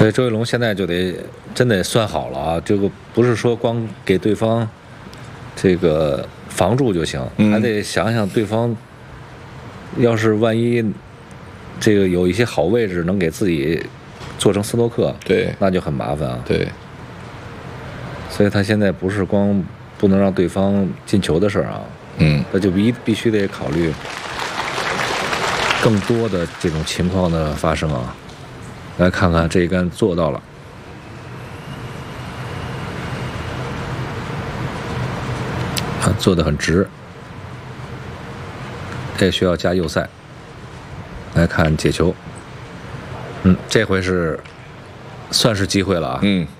所以周玉龙现在就真得算好了啊，这个不是说光给对方这个防住就行，还得想想对方要是万一这个有一些好位置能给自己做成斯诺克， 对， 那就很麻烦啊。 对， 所以他现在不是光不能让对方进球的事儿啊，他就必须得考虑更多的这种情况的发生啊。来看看这一杆做到了，做得很直，这需要加右塞。来看解球，这回是算是机会了啊。